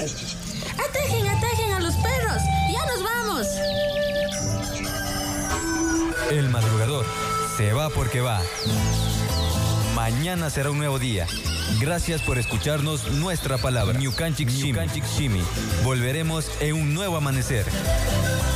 Atajen a los perros. Ya nos vamos. El madrugador se va porque va. Mañana será un nuevo día. Gracias por escucharnos nuestra palabra. Ñukanchik Shimi. Volveremos en un nuevo amanecer.